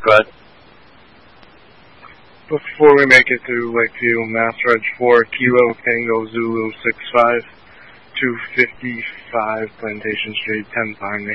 go ahead. Before we make it to Lakeview, Mass Reg 4, Kilo Tango Zulu 65, 255 Plantation Street, 10 Pine